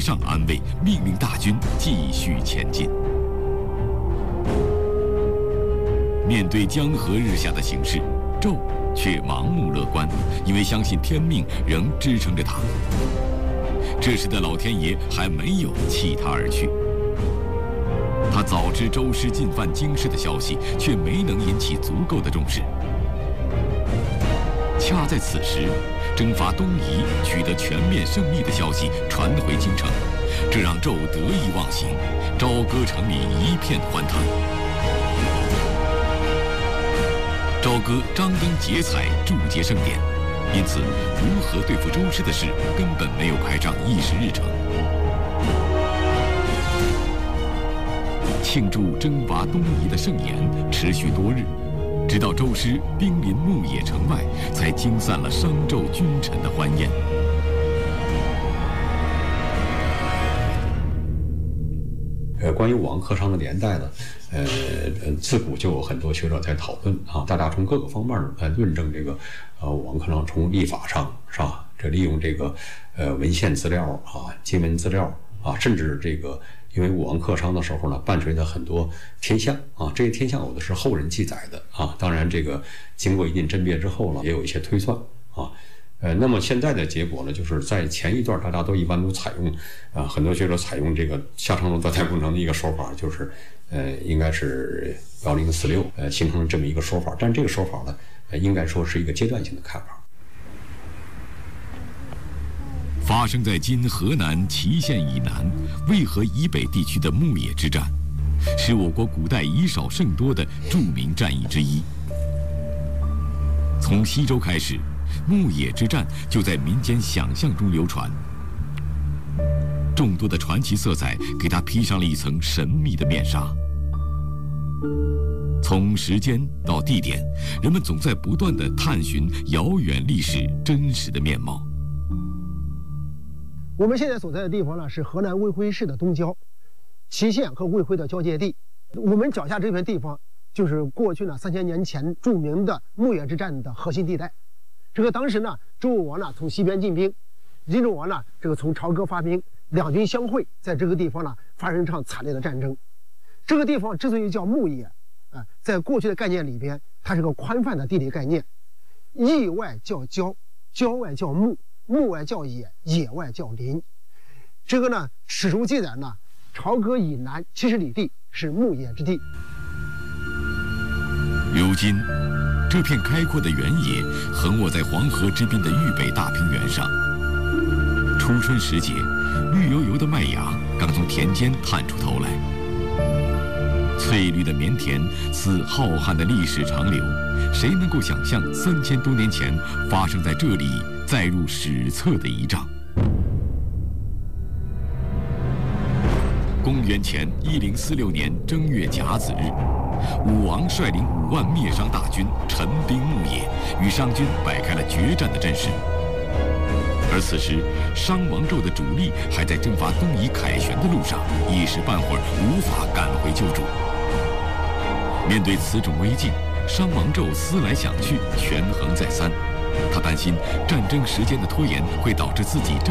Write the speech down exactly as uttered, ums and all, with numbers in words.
上安慰，命令大军继续前进。面对江河日下的形势，纣却盲目乐观，因为相信天命仍支撑着他。这时的老天爷还没有弃他而去。他早知周师进犯京师的消息，却没能引起足够的重视。恰在此时，征伐东夷取得全面胜利的消息传回京城，这让纣得意忘形，朝歌城里一片欢腾。朝歌张灯结彩，祝捷盛典，因此如何对付周师的事根本没有排上议事日程。庆祝征伐东夷的盛宴持续多日，直到周师兵临牧野城外，才惊散了商纣君臣的欢宴。 呃，关于武王克商的年代呢，呃，自古就有很多学者在讨论啊，大家从各个方面来论证这个，呃，武王克商从历法上是吧？这利用这个呃文献资料啊、金文资料啊，甚至这个，因为武王克商的时候呢，伴随着很多天象啊，这些天象有的是后人记载的啊，当然这个经过一定甄别之后呢，也有一些推算啊。呃，那么现在的结果呢，就是在前一段大家都一般都采用，啊、呃，很多学者采用这个夏商周断代工程的一个说法，就是，呃，应该是幺零四六，呃，形成了这么一个说法。但这个说法呢，呃，应该说是一个阶段性的看法。 发生在今河南淇县以南、渭河以北地区的牧野之战，是我国古代以少胜多的著名战役之一。从西周开始，牧野之战就在民间想象中流传，众多的传奇色彩给它披上了一层神秘的面纱。从时间到地点，人们总在不断地探寻遥远历史真实的面貌。 我们现在所在的地方呢，是河南卫辉市的东郊，淇县和卫辉的交界地。我们脚下这片地方，就是过去呢三千年前著名的牧野之战的核心地带。这个当时呢，周武王呢从西边进兵，殷纣王呢这个从朝歌发兵，两军相会，在这个地方呢发生一场惨烈的战争。这个地方之所以叫牧野，啊、呃，在过去的概念里边，它是个宽泛的地理概念，邑外叫郊，郊外叫牧，牧外叫野，野外叫林。这个呢，史书记载呢，朝歌以南七十里地是牧野之地。 如今，这片开阔的原野横卧在黄河之滨的豫北大平原上。初春时节，绿油油的麦芽刚从田间探出头来，翠绿的棉田似浩瀚的历史长流，谁能够想象三千多年前发生在这里载入史册的一仗？公元前一零四六年正月甲子日，武王率领五万灭商大军陈兵牧野，与商军摆开了决战的阵势。而此时，商王纣的主力还在征伐东夷凯旋的路上，一时半会儿无法赶回救主。面对此种危境，商王纣思来想去，权衡再三。他担心战争时间的拖延会导致自己